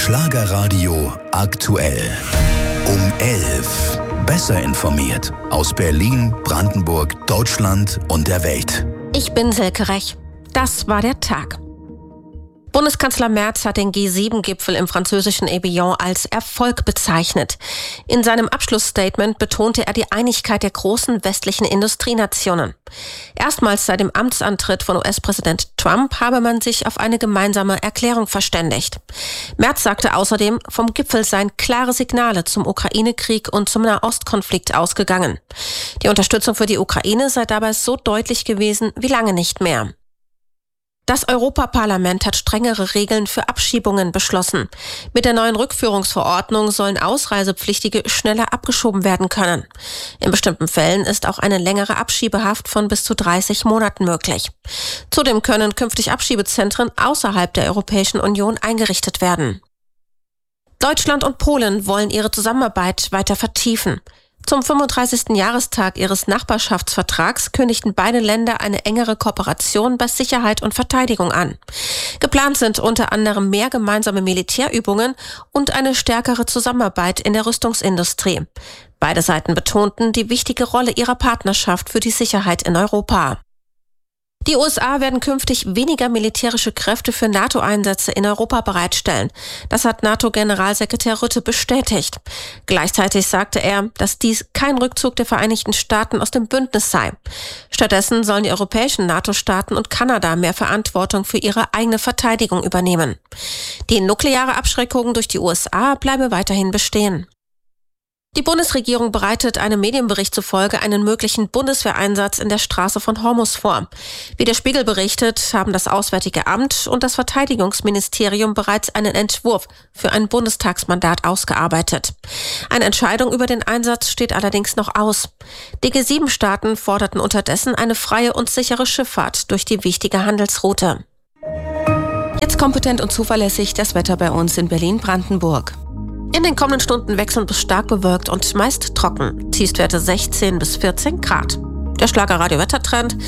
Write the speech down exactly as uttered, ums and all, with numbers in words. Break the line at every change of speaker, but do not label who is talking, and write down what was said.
Schlagerradio aktuell. Um elf. Besser informiert. Aus Berlin, Brandenburg, Deutschland und der Welt.
Ich bin Silke Rech. Das war der Tag. Bundeskanzler Merz hat den G sieben Gipfel im französischen Evian als Erfolg bezeichnet. In seinem Abschlussstatement betonte er die Einigkeit der großen westlichen Industrienationen. Erstmals seit dem Amtsantritt von U S-Präsident Trump habe man sich auf eine gemeinsame Erklärung verständigt. Merz sagte außerdem, vom Gipfel seien klare Signale zum Ukraine-Krieg und zum Nahostkonflikt ausgegangen. Die Unterstützung für die Ukraine sei dabei so deutlich gewesen wie lange nicht mehr. Das Europaparlament hat strengere Regeln für Abschiebungen beschlossen. Mit der neuen Rückführungsverordnung sollen Ausreisepflichtige schneller abgeschoben werden können. In bestimmten Fällen ist auch eine längere Abschiebehaft von bis zu dreißig Monaten möglich. Zudem können künftig Abschiebezentren außerhalb der Europäischen Union eingerichtet werden. Deutschland und Polen wollen ihre Zusammenarbeit weiter vertiefen. Zum fünfunddreißigsten Jahrestag ihres Nachbarschaftsvertrags kündigten beide Länder eine engere Kooperation bei Sicherheit und Verteidigung an. Geplant sind unter anderem mehr gemeinsame Militärübungen und eine stärkere Zusammenarbeit in der Rüstungsindustrie. Beide Seiten betonten die wichtige Rolle ihrer Partnerschaft für die Sicherheit in Europa. Die U S A werden künftig weniger militärische Kräfte für NATO-Einsätze in Europa bereitstellen. Das hat NATO-Generalsekretär Rutte bestätigt. Gleichzeitig sagte er, dass dies kein Rückzug der Vereinigten Staaten aus dem Bündnis sei. Stattdessen sollen die europäischen NATO-Staaten und Kanada mehr Verantwortung für ihre eigene Verteidigung übernehmen. Die nukleare Abschreckung durch die U S A bleibe weiterhin bestehen. Die Bundesregierung bereitet einem Medienbericht zufolge einen möglichen Bundeswehreinsatz in der Straße von Hormuz vor. Wie der Spiegel berichtet, haben das Auswärtige Amt und das Verteidigungsministerium bereits einen Entwurf für ein Bundestagsmandat ausgearbeitet. Eine Entscheidung über den Einsatz steht allerdings noch aus. Die G sieben Staaten forderten unterdessen eine freie und sichere Schifffahrt durch die wichtige Handelsroute. Jetzt kompetent und zuverlässig das Wetter bei uns in Berlin-Brandenburg. In den kommenden Stunden wechselnd bis stark bewölkt und meist trocken. Tiefstwerte sechzehn bis vierzehn Grad. Der Schlagerradio-Wettertrend.